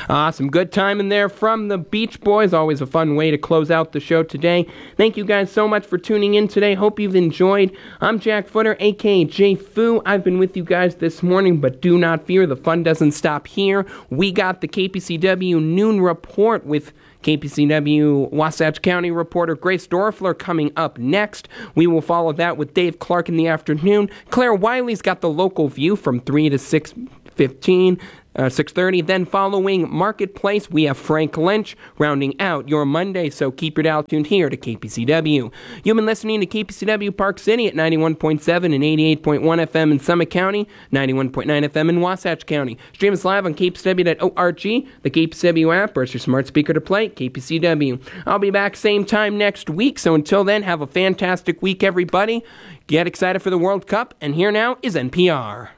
Some good time in there from the Beach Boys. Always a fun way to close out the show today. Thank you guys so much for tuning in today. Hope you've enjoyed. I'm Jack Footer, aka Jay Fu. I've been with you guys this morning, but do not fear, the fun doesn't stop here. We got the KPCW Noon Report with KPCW Wasatch County reporter Grace Dorfler coming up next. We will follow that with Dave Clark in the afternoon. Claire Wiley's got the local view from 3 to 6:30. Then following Marketplace, we have Frank Lynch rounding out your Monday, so keep your dial tuned here to KPCW. You've been listening to KPCW Park City at 91.7 and 88.1 FM in Summit County, 91.9 FM in Wasatch County. Stream us live on kpcw.org, the KPCW app, or it's your smart speaker to play, KPCW. I'll be back same time next week, so until then, have a fantastic week, everybody. Get excited for the World Cup, and here now is NPR.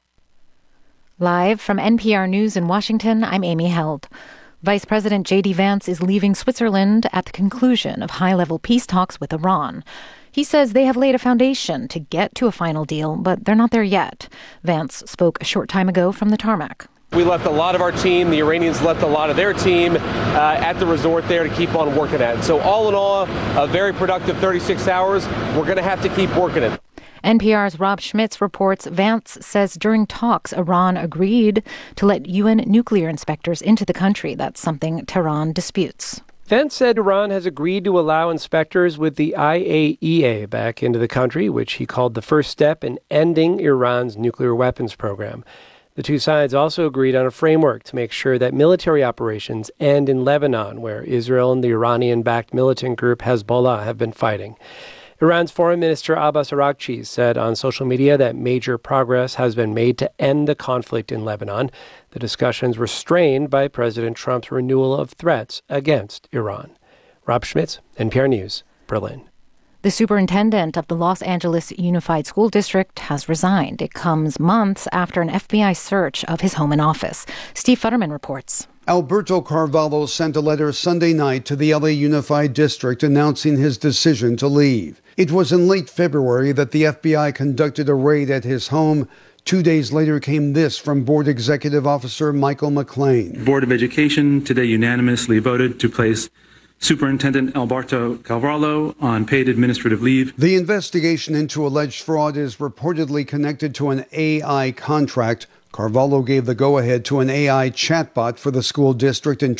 Live from NPR News in Washington, I'm Amy Held. Vice President J.D. Vance is leaving Switzerland at the conclusion of high-level peace talks with Iran. He says they have laid a foundation to get to a final deal, but they're not there yet. Vance spoke a short time ago from the tarmac. We left a lot of our team. The Iranians left a lot of their team at the resort there to keep on working at it. So all in all, a very productive 36 hours. We're going to have to keep working it. NPR's Rob Schmitz reports Vance says during talks, Iran agreed to let UN nuclear inspectors into the country. That's something Tehran disputes. Vance said Iran has agreed to allow inspectors with the IAEA back into the country, which he called the first step in ending Iran's nuclear weapons program. The two sides also agreed on a framework to make sure that military operations end in Lebanon, where Israel and the Iranian-backed militant group Hezbollah have been fighting. Iran's Foreign Minister Abbas Araghchi said on social media that major progress has been made to end the conflict in Lebanon. The discussions were strained by President Trump's renewal of threats against Iran. Rob Schmitz, NPR News, Berlin. The superintendent of the Los Angeles Unified School District has resigned. It comes months after an FBI search of his home and office. Steve Futterman reports. Alberto Carvalho sent a letter Sunday night to the LA Unified District announcing his decision to leave. It was in late February that the FBI conducted a raid at his home. 2 days later came this from Board Executive Officer Michael McLean. Board of Education today unanimously voted to place Superintendent Alberto Carvalho on paid administrative leave. The investigation into alleged fraud is reportedly connected to an AI contract. Carvalho gave the go-ahead to an AI chatbot for the school district in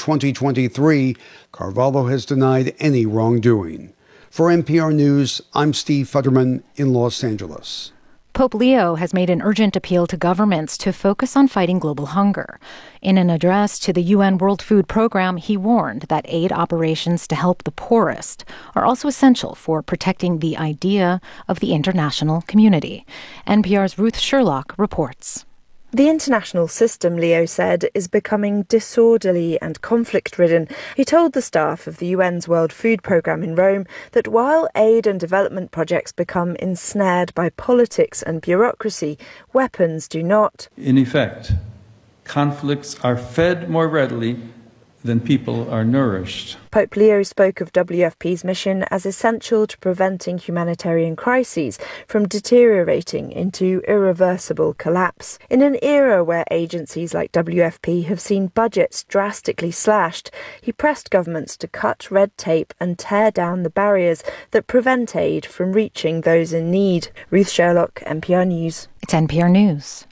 2023. Carvalho has denied any wrongdoing. For NPR News, I'm Steve Futterman in Los Angeles. Pope Leo has made an urgent appeal to governments to focus on fighting global hunger. In an address to the UN World Food Program, he warned that aid operations to help the poorest are also essential for protecting the idea of the international community. NPR's Ruth Sherlock reports. The international system, Leo said, is becoming disorderly and conflict-ridden. He told the staff of the UN's World Food Programme in Rome that while aid and development projects become ensnared by politics and bureaucracy, weapons do not. In effect, conflicts are fed more readily than people are nourished. Pope Leo spoke of WFP's mission as essential to preventing humanitarian crises from deteriorating into irreversible collapse. In an era where agencies like WFP have seen budgets drastically slashed, he pressed governments to cut red tape and tear down the barriers that prevent aid from reaching those in need. Ruth Sherlock, NPR News. It's NPR News.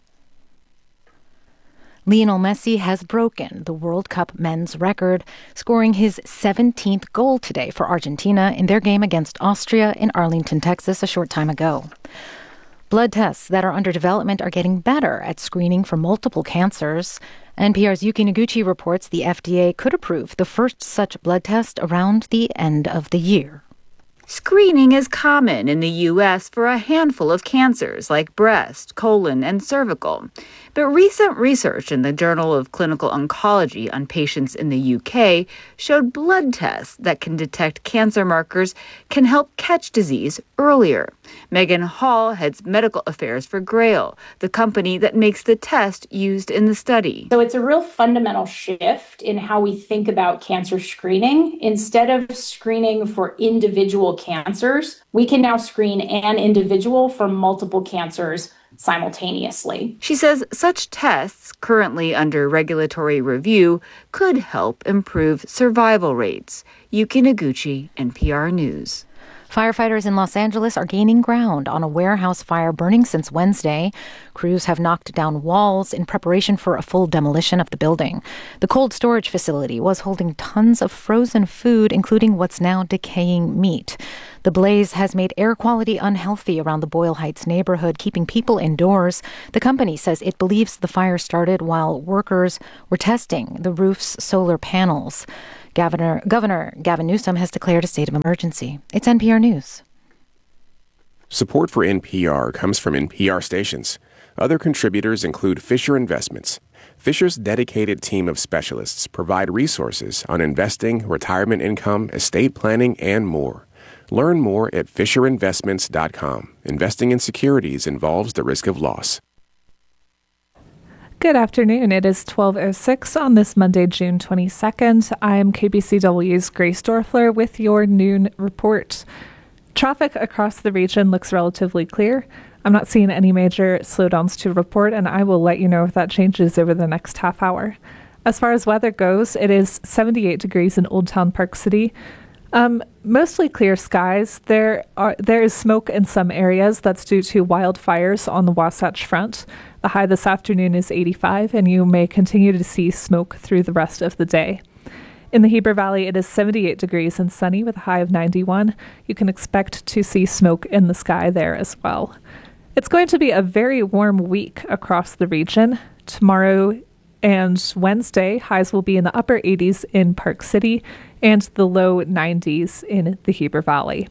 Lionel Messi has broken the World Cup men's record, scoring his 17th goal today for Argentina in their game against Austria in Arlington, Texas, a short time ago. Blood tests that are under development are getting better at screening for multiple cancers. NPR's Yuki Noguchi reports the FDA could approve the first such blood test around the end of the year. Screening is common in the U.S. for a handful of cancers like breast, colon, and cervical. But recent research in the Journal of Clinical Oncology on patients in the U.K. showed blood tests that can detect cancer markers can help catch disease earlier. Megan Hall heads medical affairs for Grail, the company that makes the test used in the study. So it's a real fundamental shift in how we think about cancer screening. Instead of screening for individual cancers, we can now screen an individual for multiple cancers simultaneously. She says such tests, currently under regulatory review, could help improve survival rates. Yuki Noguchi, NPR News. Firefighters in Los Angeles are gaining ground on a warehouse fire burning since Wednesday. Crews have knocked down walls in preparation for a full demolition of the building. The cold storage facility was holding tons of frozen food, including what's now decaying meat. The blaze has made air quality unhealthy around the Boyle Heights neighborhood, keeping people indoors. The company says it believes the fire started while workers were testing the roof's solar panels. Governor Gavin Newsom has declared a state of emergency. It's NPR News. Support for NPR comes from NPR stations. Other contributors include Fisher Investments. Fisher's dedicated team of specialists provide resources on investing, retirement income, estate planning, and more. Learn more at FisherInvestments.com. Investing in securities involves the risk of loss. Good afternoon. It is 12:06 on this Monday, June 22nd. I'm KBCW's Grace Dorfler with your noon report. Traffic across the region looks relatively clear. I'm not seeing any major slowdowns to report, and I will let you know if that changes over the next half hour. As far as weather goes, it is 78 degrees in Old Town Park City. Mostly clear skies. There is smoke in some areas. That's due to wildfires on the Wasatch Front. The high this afternoon is 85, and you may continue to see smoke through the rest of the day. In the Heber Valley, it is 78 degrees and sunny with a high of 91. You can expect to see smoke in the sky there as well. It's going to be a very warm week across the region. Tomorrow and Wednesday, highs will be in the upper 80s in Park City and the low 90s in the Heber Valley.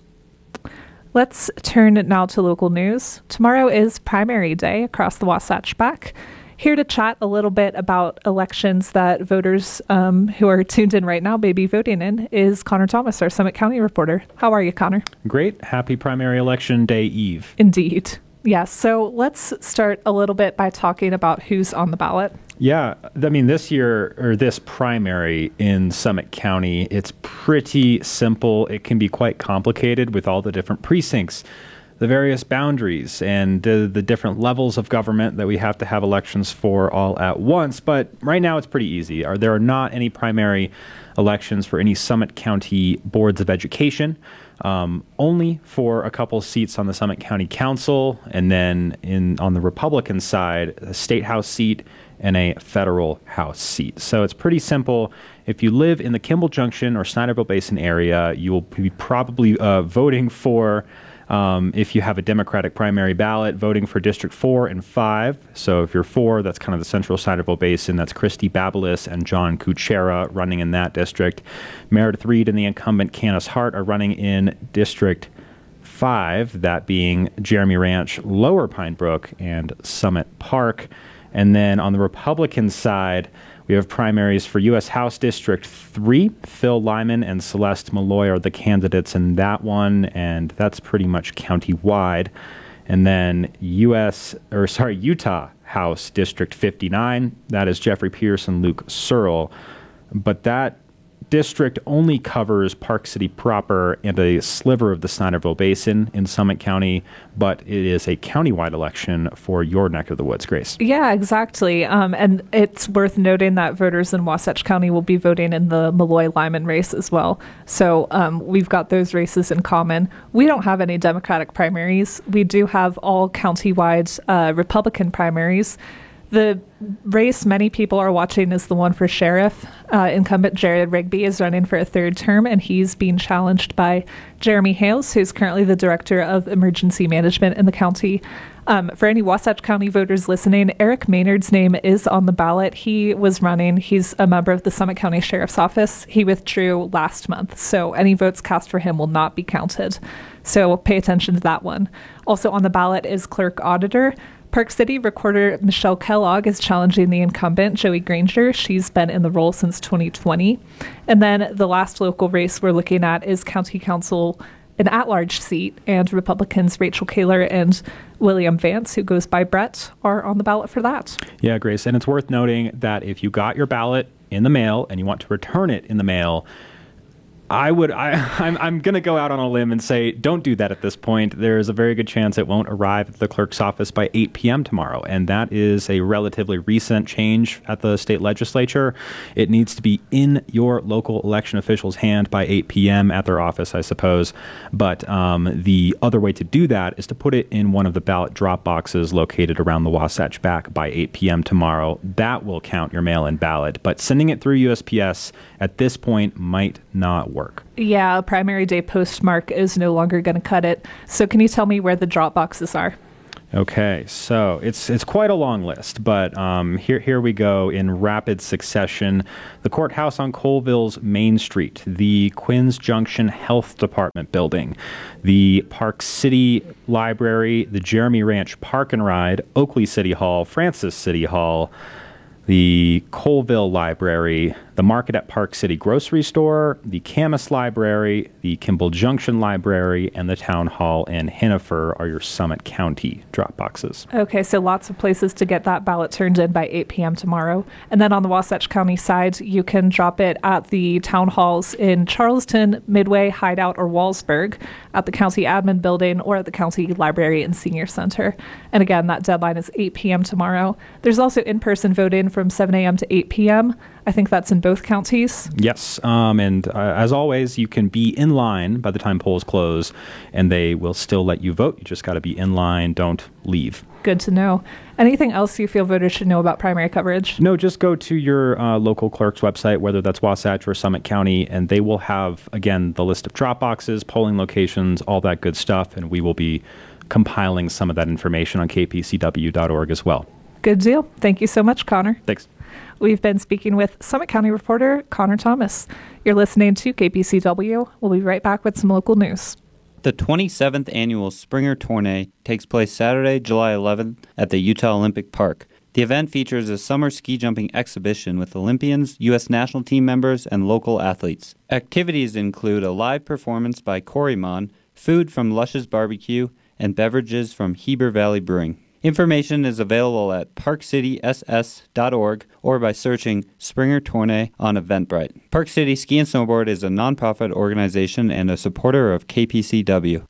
Let's turn now to local news. Tomorrow is primary day across the Wasatch Back. Here to chat a little bit about elections that voters who are tuned in right now may be voting in is Connor Thomas, our Summit County reporter. How are you, Connor? Great. Happy primary election day eve. Indeed. Yes. So let's start a little bit by talking about who's on the ballot. Yeah, I mean, this primary in Summit County, it's pretty simple. It can be quite complicated with all the different precincts, the various boundaries, and the different levels of government that we have to have elections for all at once. But right now, it's pretty easy. There are not any primary elections for any Summit County boards of education. Only for a couple seats on the Summit County Council, and then on the Republican side, a state house seat and a federal house seat. So it's pretty simple. If you live in the Kimball Junction or Snyderville Basin area, you will be probably voting for, if you have a Democratic primary ballot, voting for District 4 and 5. So if you're 4, that's kind of the central Snyderville Basin. That's Christy Babelis and John Kuchera running in that district. Meredith Reed and the incumbent Candace Hart are running in District 5, that being Jeremy Ranch, Lower Pine Brook, and Summit Park. And then on the Republican side, we have primaries for U.S. House District 3. Phil Lyman and Celeste Malloy are the candidates in that one, and that's pretty much county-wide. And then Utah House District 59, that is Jeffrey Pierce and Luke Searle. But that district only covers Park City proper and a sliver of the Snyderville Basin in Summit County, but it is a countywide election for your neck of the woods, Grace. Yeah, exactly. And it's worth noting that voters in Wasatch County will be voting in the Malloy-Lyman race as well. So we've got those races in common. We don't have any Democratic primaries. We do have all countywide Republican primaries. The race many people are watching is the one for sheriff. Incumbent Jared Rigby is running for a third term, and he's being challenged by Jeremy Hales, who's currently the director of emergency management in the county. For any Wasatch County voters listening, Eric Maynard's name is on the ballot. He was running. He's a member of the Summit County Sheriff's Office. He withdrew last month, so any votes cast for him will not be counted. So pay attention to that one. Also on the ballot is clerk auditor. Park City Recorder Michelle Kellogg is challenging the incumbent, Joey Granger. She's been in the role since 2020. And then the last local race we're looking at is County Council, an at-large seat, and Republicans Rachel Kaler and William Vance, who goes by Brett, are on the ballot for that. Yeah, Grace, and it's worth noting that if you got your ballot in the mail and you want to return it in the mail, I'm going to go out on a limb and say don't do that at this point. There's a very good chance it won't arrive at the clerk's office by 8 p.m. tomorrow, and that is a relatively recent change at the state legislature. It needs to be in your local election official's hand by 8 p.m. at their office, I suppose. But the other way to do that is to put it in one of the ballot drop boxes located around the Wasatch Back by 8 p.m. tomorrow. That will count your mail-in ballot, but sending it through USPS at this point might not work. Yeah, a primary day postmark is no longer going to cut it. So can you tell me where the drop boxes are? Okay, so it's quite a long list, but here we go in rapid succession. The courthouse on Colville's Main Street, the Quinns Junction Health Department building, the Park City Library, the Jeremy Ranch Park and Ride, Oakley City Hall, Francis City Hall, the Colville Library, the Market at Park City Grocery Store, the Camas Library, the Kimball Junction Library, and the Town Hall in Hennifer are your Summit County drop boxes. Okay, so lots of places to get that ballot turned in by 8 p.m. tomorrow. And then on the Wasatch County side, you can drop it at the town halls in Charleston, Midway, Hideout, or Wallsburg, at the County Admin Building, or at the County Library and Senior Center. And again, that deadline is 8 p.m. tomorrow. There's also in-person voting from 7 a.m. to 8 p.m. I think that's in both counties. Yes, and as always, you can be in line by the time polls close, and they will still let you vote. You just got to be in line. Don't leave. Good to know. Anything else you feel voters should know about primary coverage? No, just go to your local clerk's website, whether that's Wasatch or Summit County, and they will have, again, the list of drop boxes, polling locations, all that good stuff, and we will be compiling some of that information on kpcw.org as well. Good deal. Thank you so much, Connor. Thanks. We've been speaking with Summit County reporter Connor Thomas. You're listening to KPCW. We'll be right back with some local news. The 27th annual Springer Tourney takes place Saturday, July 11th at the Utah Olympic Park. The event features a summer ski jumping exhibition with Olympians, U.S. national team members, and local athletes. Activities include a live performance by Corymon, food from Lush's Barbecue, and beverages from Heber Valley Brewing. Information is available at parkcityss.org or by searching Springer Tourney on Eventbrite. Park City Ski and Snowboard is a nonprofit organization and a supporter of KPCW.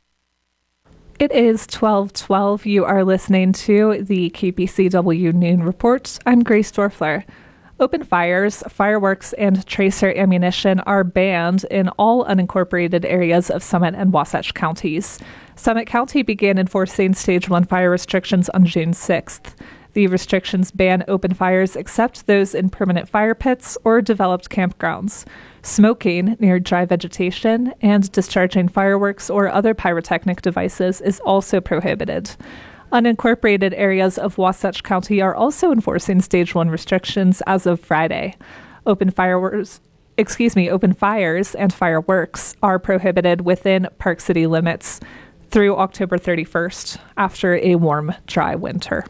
It is 12:12. You are listening to the KPCW Noon Report. I'm Grace Dorfler. Open fires, fireworks, and tracer ammunition are banned in all unincorporated areas of Summit and Wasatch counties. Summit County began enforcing Stage 1 fire restrictions on June 6th. The restrictions ban open fires except those in permanent fire pits or developed campgrounds. Smoking near dry vegetation and discharging fireworks or other pyrotechnic devices is also prohibited. Unincorporated areas of Wasatch County are also enforcing Stage 1 restrictions as of Friday. Open fires and fireworks are prohibited within Park City limits through October 31st after a warm, dry winter.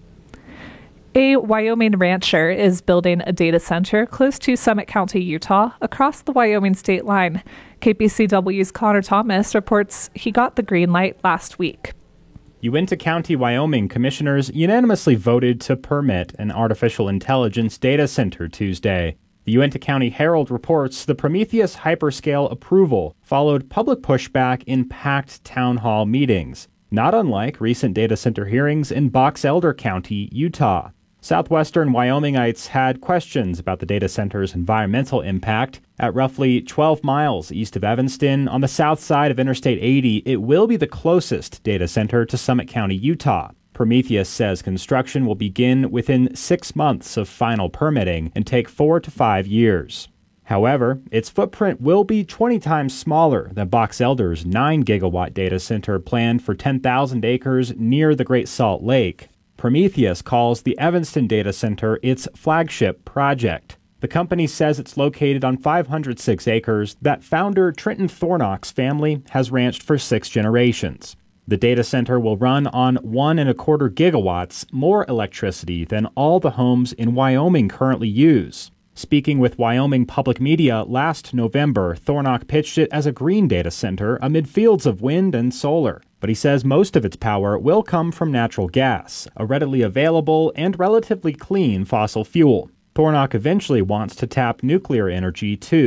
A Wyoming rancher is building a data center close to Summit County, Utah, across the Wyoming state line. KPCW's Connor Thomas reports he got the green light last week. Uinta County, Wyoming commissioners unanimously voted to permit an artificial intelligence data center Tuesday. The Uinta County Herald reports the Prometheus hyperscale approval followed public pushback in packed town hall meetings, not unlike recent data center hearings in Box Elder County, Utah. Southwestern Wyomingites had questions about the data center's environmental impact. At roughly 12 miles east of Evanston, on the south side of Interstate 80, it will be the closest data center to Summit County, Utah. Prometheus says construction will begin within 6 months of final permitting and take 4 to 5 years. However, its footprint will be 20 times smaller than Box Elder's 9-gigawatt data center planned for 10,000 acres near the Great Salt Lake. Prometheus calls the Evanston data center its flagship project. The company says it's located on 506 acres that founder Trenton Thornock's family has ranched for 6 generations. The data center will run on 1.25 gigawatts, more electricity than all the homes in Wyoming currently use. Speaking with Wyoming Public Media last November, Thornock pitched it as a green data center amid fields of wind and solar. But he says most of its power will come from natural gas, a readily available and relatively clean fossil fuel. Thornock eventually wants to tap nuclear energy, too.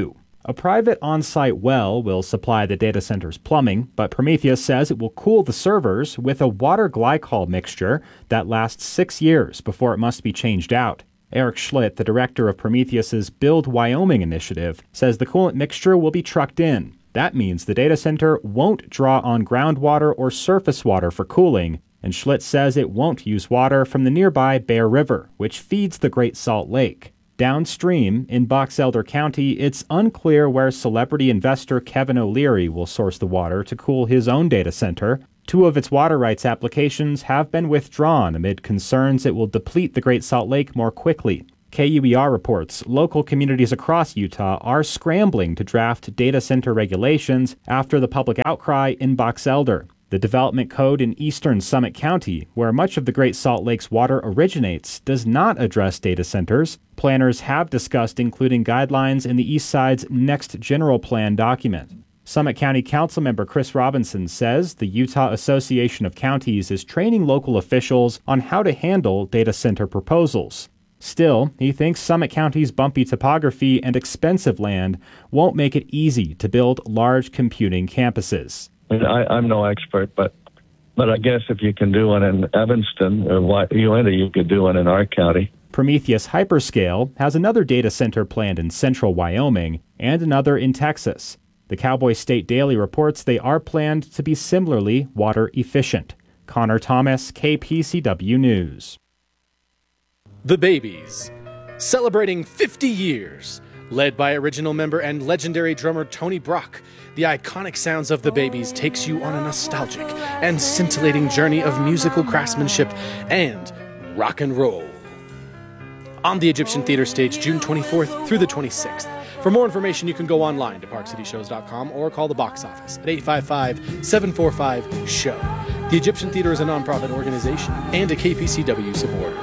A private on-site well will supply the data center's plumbing, but Prometheus says it will cool the servers with a water glycol mixture that lasts 6 years before it must be changed out. Eric Schlitt, the director of Prometheus's Build Wyoming initiative, says the coolant mixture will be trucked in. That means the data center won't draw on groundwater or surface water for cooling, and Schlitt says it won't use water from the nearby Bear River, which feeds the Great Salt Lake. Downstream, in Box Elder County, it's unclear where celebrity investor Kevin O'Leary will source the water to cool his own data center. 2 of its water rights applications have been withdrawn amid concerns it will deplete the Great Salt Lake more quickly. KUER reports local communities across Utah are scrambling to draft data center regulations after the public outcry in Box Elder. The development code in eastern Summit County, where much of the Great Salt Lake's water originates, does not address data centers. Planners have discussed including guidelines in the East Side's next general plan document. Summit County Councilmember Chris Robinson says the Utah Association of Counties is training local officials on how to handle data center proposals. Still, he thinks Summit County's bumpy topography and expensive land won't make it easy to build large computing campuses. I'm no expert, but I guess if you can do one in Evanston or Uinta, you could do one in our county. Prometheus Hyperscale has another data center planned in central Wyoming and another in Texas. The Cowboy State Daily reports they are planned to be similarly water efficient. Connor Thomas, KPCW News. The Babies, celebrating 50 years. Led by original member and legendary drummer Tony Brock, the iconic sounds of The Babies takes you on a nostalgic and scintillating journey of musical craftsmanship and rock and roll. On the Egyptian Theater stage, June 24th through the 26th. For more information, you can go online to parkcityshows.com or call the box office at 855-745-SHOW. The Egyptian Theater is a nonprofit organization and a KPCW supporter.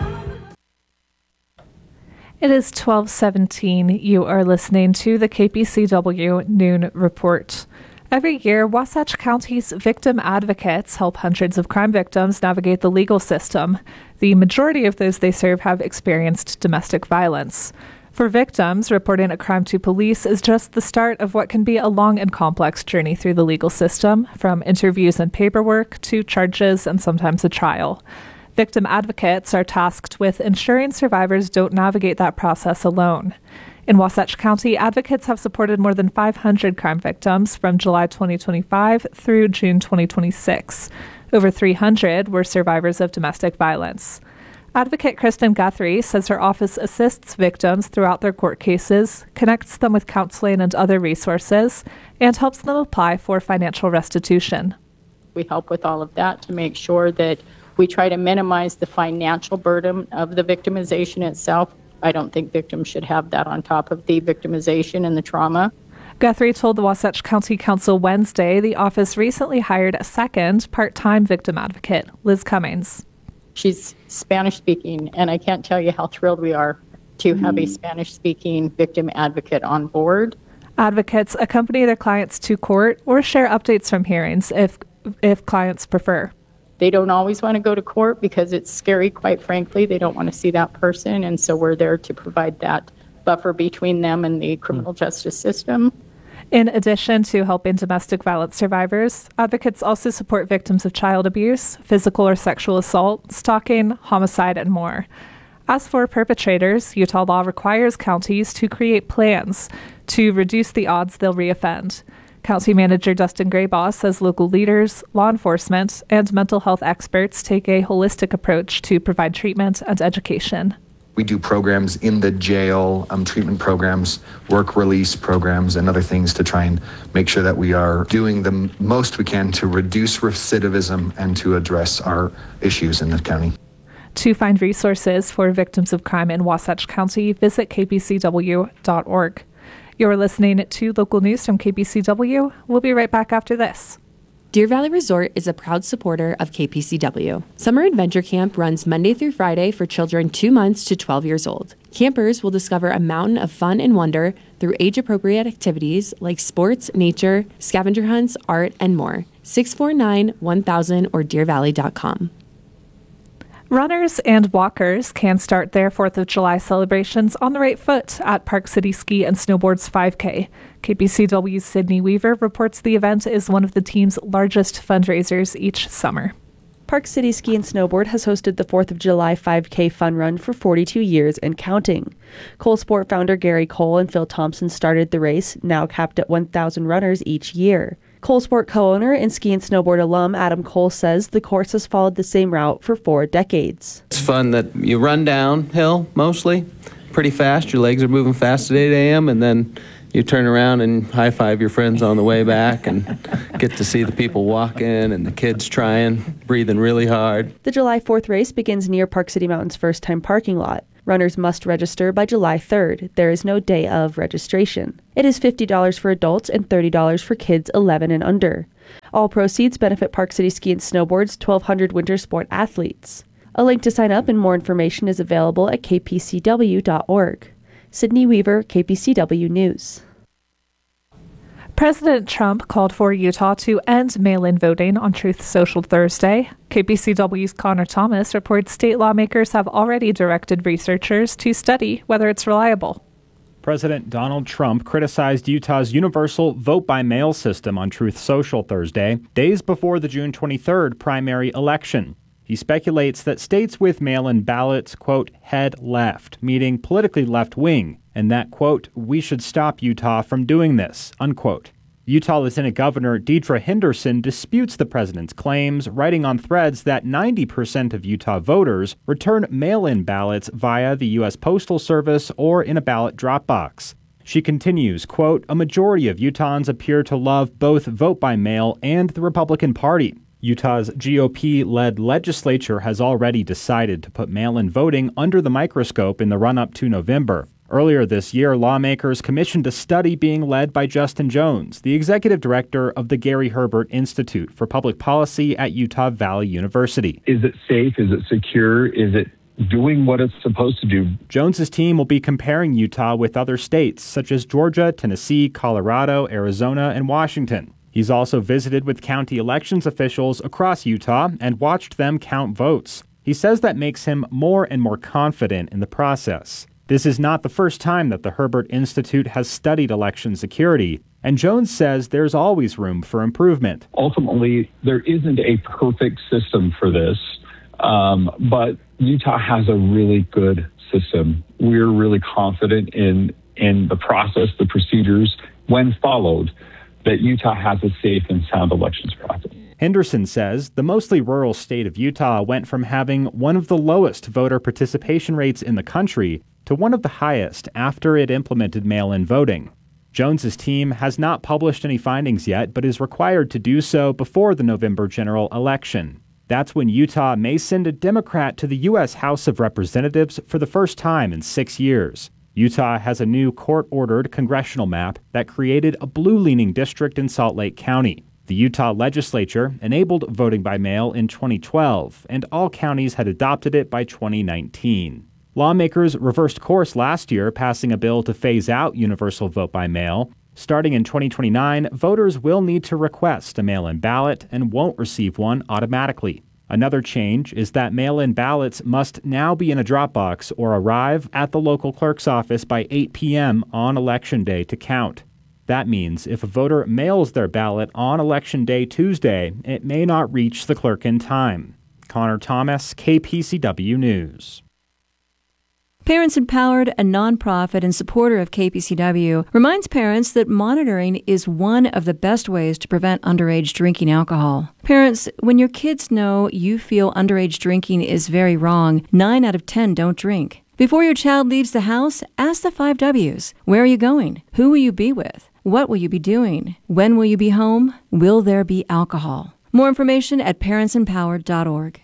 It is 12:17. You are listening to the KPCW Noon Report. Every year, Wasatch County's victim advocates help hundreds of crime victims navigate the legal system. The majority of those they serve have experienced domestic violence. For victims, reporting a crime to police is just the start of what can be a long and complex journey through the legal system, from interviews and paperwork to charges and sometimes a trial. Victim advocates are tasked with ensuring survivors don't navigate that process alone. In Wasatch County, advocates have supported more than 500 crime victims from July 2025 through June 2026. Over 300 were survivors of domestic violence. Advocate Kristen Guthrie says her office assists victims throughout their court cases, connects them with counseling and other resources, and helps them apply for financial restitution. We help with all of that to make sure that we try to minimize the financial burden of the victimization itself. I don't think victims should have that on top of the victimization and the trauma. Guthrie told the Wasatch County Council Wednesday the office recently hired a second part-time victim advocate, Liz Cummings. She's Spanish-speaking, and I can't tell you how thrilled we are to have a Spanish-speaking victim advocate on board. Advocates accompany their clients to court or share updates from hearings if clients prefer. They don't always want to go to court because it's scary, quite frankly. They don't want to see that person, and so we're there to provide that buffer between them and the criminal justice system. In addition to helping domestic violence survivors, advocates also support victims of child abuse, physical or sexual assault, stalking, homicide, and more. As for perpetrators, Utah law requires counties to create plans to reduce the odds they'll reoffend. County Manager Dustin Grayboss says local leaders, law enforcement, and mental health experts take a holistic approach to provide treatment and education. We do programs in the jail, treatment programs, work release programs, and other things to try and make sure that we are doing the most we can to reduce recidivism and to address our issues in the county. To find resources for victims of crime in Wasatch County, visit kpcw.org. You're listening to local news from KPCW. We'll be right back after this. Deer Valley Resort is a proud supporter of KPCW. Summer Adventure Camp runs Monday through Friday for children 2 months to 12 years old. Campers will discover a mountain of fun and wonder through age-appropriate activities like sports, nature, scavenger hunts, art, and more. 649-1000 or deervalley.com. Runners and walkers can start their 4th of July celebrations on the right foot at Park City Ski and Snowboard's 5K. KPCW's Sydney Weaver reports the event is one of the team's largest fundraisers each summer. Park City Ski and Snowboard has hosted the 4th of July 5K fun run for 42 years and counting. Cole Sport founder Gary Cole and Phil Thompson started the race, now capped at 1,000 runners each year. Cole Sport co-owner and ski and snowboard alum Adam Cole says the course has followed the same route for 4 decades. It's fun that you run downhill mostly, pretty fast. Your legs are moving fast at 8 a.m. and then you turn around and high-five your friends on the way back and get to see the people walking and the kids trying, breathing really hard. The July 4th race begins near Park City Mountain's first-time parking lot. Runners must register by July 3rd. There is no day of registration. It is $50 for adults and $30 for kids 11 and under. All proceeds benefit Park City Ski and Snowboard's 1,200 winter sport athletes. A link to sign up and more information is available at kpcw.org. Sydney Weaver, KPCW News. President Trump called for Utah to end mail-in voting on Truth Social Thursday. KPCW's Connor Thomas reports state lawmakers have already directed researchers to study whether it's reliable. President Donald Trump criticized Utah's universal vote-by-mail system on Truth Social Thursday, days before the June 23rd primary election. He speculates that states with mail-in ballots, quote, head left, meaning politically left-wing, and that, quote, we should stop Utah from doing this, unquote. Utah Lieutenant Governor Deidre Henderson disputes the president's claims, writing on Threads that 90% of Utah voters return mail-in ballots via the U.S. Postal Service or in a ballot drop box. She continues, quote, a majority of Utahns appear to love both vote by mail and the Republican Party. Utah's GOP-led legislature has already decided to put mail-in voting under the microscope in the run-up to November. Earlier this year, lawmakers commissioned a study being led by Justin Jones, the executive director of the Gary Herbert Institute for Public Policy at Utah Valley University. Is it safe? Is it secure? Is it doing what it's supposed to do? Jones's team will be comparing Utah with other states such as Georgia, Tennessee, Colorado, Arizona, and Washington. He's also visited with county elections officials across Utah and watched them count votes. He says that makes him more and more confident in the process. This is not the first time that the Herbert Institute has studied election security, and Jones says there's always room for improvement. Ultimately, there isn't a perfect system for this, but Utah has a really good system. We're really confident in the process, the procedures, when followed, that Utah has a safe and sound elections process. Henderson says the mostly rural state of Utah went from having one of the lowest voter participation rates in the country to one of the highest after it implemented mail-in voting. Jones's team has not published any findings yet, but is required to do so before the November general election. That's when Utah may send a Democrat to the U.S. House of Representatives for the first time in 6 years. Utah has a new court-ordered congressional map that created a blue-leaning district in Salt Lake County. The Utah legislature enabled voting by mail in 2012, and all counties had adopted it by 2019. Lawmakers reversed course last year, passing a bill to phase out universal vote by mail. Starting in 2029, voters will need to request a mail-in ballot and won't receive one automatically. Another change is that mail-in ballots must now be in a drop box or arrive at the local clerk's office by 8 p.m. on Election Day to count. That means if a voter mails their ballot on Election Day Tuesday, it may not reach the clerk in time. Connor Thomas, KPCW News. Parents Empowered, a nonprofit and supporter of KPCW, reminds parents that monitoring is one of the best ways to prevent underage drinking alcohol. Parents, when your kids know you feel underage drinking is very wrong, 9 out of 10 don't drink. Before your child leaves the house, ask the 5 W's. Where are you going? Who will you be with? What will you be doing? When will you be home? Will there be alcohol? More information at parentsempowered.org.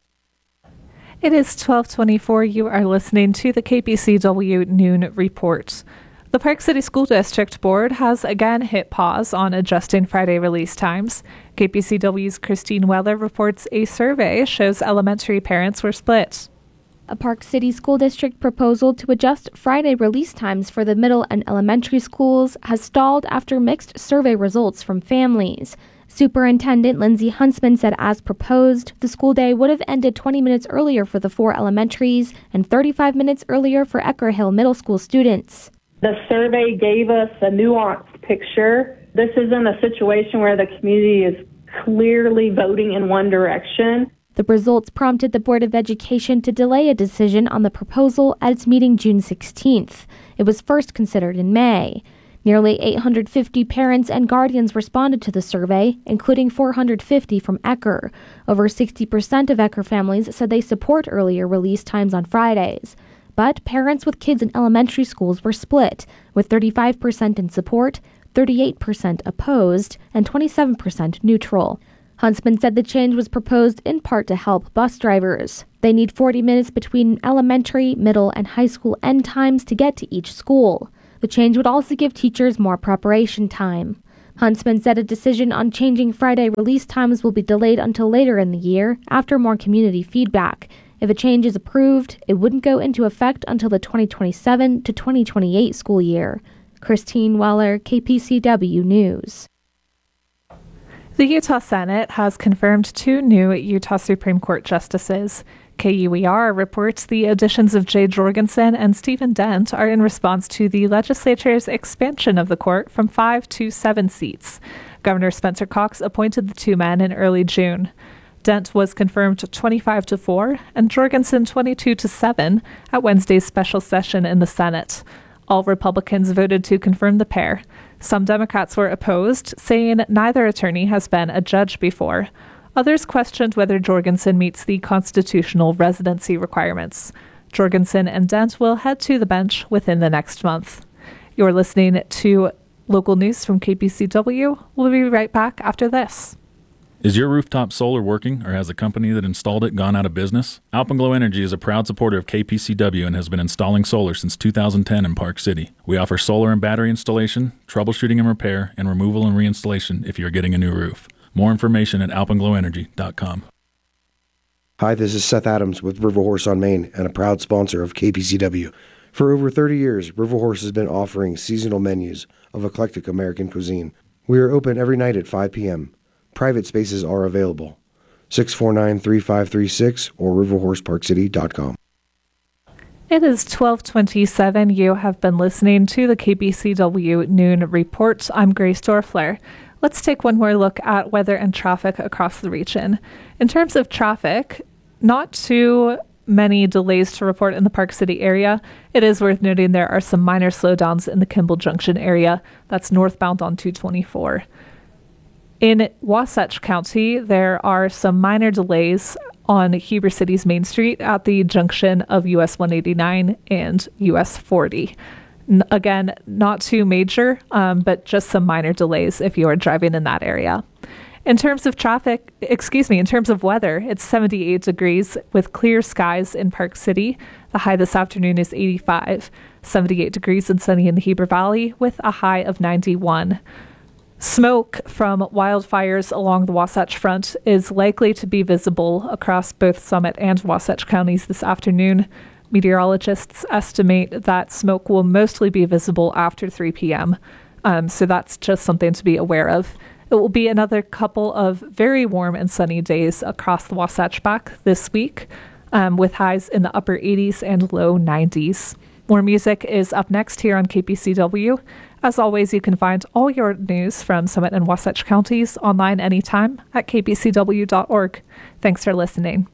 It is 12:24. You are listening to the KPCW Noon Report. The Park City School District Board has again hit pause on adjusting Friday release times. KPCW's Christine Weller reports a survey shows elementary parents were split. A Park City School District proposal to adjust Friday release times for the middle and elementary schools has stalled after mixed survey results from families. Superintendent Lindsay Huntsman said as proposed, the school day would have ended 20 minutes earlier for the 4 elementaries and 35 minutes earlier for Ecker Hill Middle School students. The survey gave us a nuanced picture. This isn't a situation where the community is clearly voting in one direction. The results prompted the Board of Education to delay a decision on the proposal at its meeting June 16th. It was first considered in May. Nearly 850 parents and guardians responded to the survey, including 450 from Ecker. Over 60% of Ecker families said they support earlier release times on Fridays. But parents with kids in elementary schools were split, with 35% in support, 38% opposed, and 27% neutral. Huntsman said the change was proposed in part to help bus drivers. They need 40 minutes between elementary, middle, and high school end times to get to each school. The change would also give teachers more preparation time. Huntsman said a decision on changing Friday release times will be delayed until later in the year, after more community feedback. If a change is approved, it wouldn't go into effect until the 2027 to 2028 school year. Christine Weller, KPCW News. The Utah Senate has confirmed 2 new Utah Supreme Court justices. KUER reports the additions of Jay Jorgensen and Stephen Dent are in response to the legislature's expansion of the court from 5 to 7 seats. Governor Spencer Cox appointed the 2 men in early June. Dent was confirmed 25-4 and Jorgensen 22-7 at Wednesday's special session in the Senate. All Republicans voted to confirm the pair. Some Democrats were opposed, saying neither attorney has been a judge before. Others questioned whether Jorgensen meets the constitutional residency requirements. Jorgensen and Dent will head to the bench within the next month. You're listening to local news from KPCW. We'll be right back after this. Is your rooftop solar working, or has the company that installed it gone out of business? Alpenglow Energy is a proud supporter of KPCW and has been installing solar since 2010 in Park City. We offer solar and battery installation, troubleshooting and repair, and removal and reinstallation if you're getting a new roof. More information at alpenglowenergy.com. Hi, this is Seth Adams with River Horse on Main and a proud sponsor of KPCW. For over 30 years, River Horse has been offering seasonal menus of eclectic American cuisine. We are open every night at 5 p.m. Private spaces are available. 649-3536 or riverhorseparkcity.com. It is 12:27. You have been listening to the KPCW Noon Report. I'm Grace Dorfler. Let's take one more look at weather and traffic across the region. In terms of traffic, not too many delays to report in the Park City area. It is worth noting there are some minor slowdowns in the Kimball Junction area. That's northbound on 224. In Wasatch County, there are some minor delays on Heber City's Main Street at the junction of US 189 and US 40. Again, not too major, but just some minor delays if you are driving in that area. In terms of in terms of weather, it's 78 degrees with clear skies in Park City. The high this afternoon is 85, 78 degrees and sunny in the Heber Valley with a high of 91. Smoke from wildfires along the Wasatch Front is likely to be visible across both Summit and Wasatch counties this afternoon. Meteorologists estimate that smoke will mostly be visible after 3 p.m., so that's just something to be aware of. It will be another couple of very warm and sunny days across the Wasatch Back this week, with highs in the upper 80s and low 90s. More music is up next here on KPCW. As always, you can find all your news from Summit and Wasatch counties online anytime at kpcw.org. Thanks for listening.